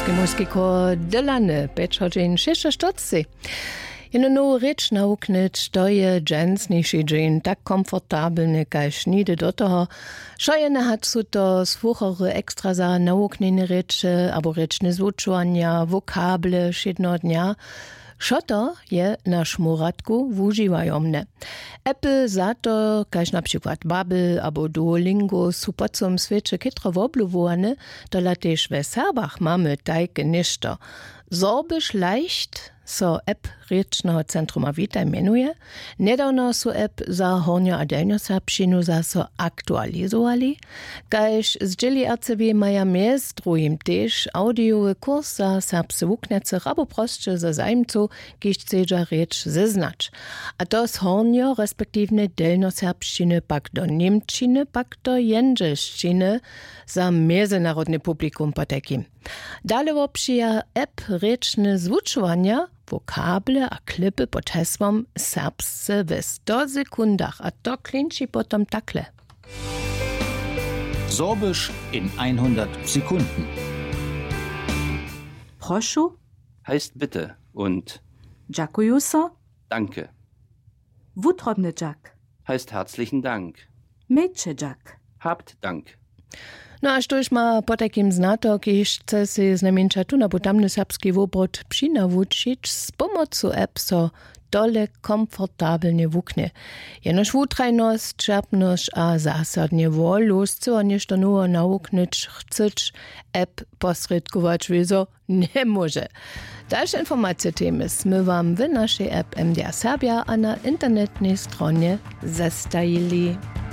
Serbski muski ko Delane, Bečođen šeša štoci. Jeno reč nauknit, što je džensniši džen tak komfortabelne kaj šnide do toho, što je nahat su to svuchere ekstra za nauknine reče, abo rečne zvučovanja, vokable šedno dnja, što to je na šmuratku vuživajomne. Apple zato, kaž na przykład Babbel abo Duolingo su po cum sveče kitra wobluwoane, to latež ve Serbach mamy tajke ništo. Sorbisch leicht so app Rečného centruma Vita menuje. Nedawno su app za Hornjo a Delnjo Serbšćinu za so aktualizovali. Kaž zdjeli RCW maja mjez drugim tež audiowy kurs za serbsce wuknece abo prosće za zajmcu, kiž ceđa reč zeznać. A to z Hornjo respektivne Delnjo Serbšćine pak do Němčine, pak do Jędrzelšćine za mezinárodne publikum potekim. Dale wopšija app Rečne zvučovanja, vokable a klipy pod hesłom serbsce w 100 sekundach, a to klinči potom takle. Sorbisch in 100 Sekunden. Prošu heißt bitte und Dziękuję so. danke Wutrobny Jack. heißt herzlichen Dank. Mädche Jack. Habt Dank. No a štož ma po takim znato, kiž chce si znamenča tu na potamny serbski wobrod přinawučić z pomocu app so dole komfortabelnie wukne. Jenož wutrajność, čerpność a zasadnie wolust, co nešto nowo nauknyć chceć, app posredkować wieso nie może. Dalsze informacje temy my wam w naszej app MDR Serbia a na internetnej stronie zestajili.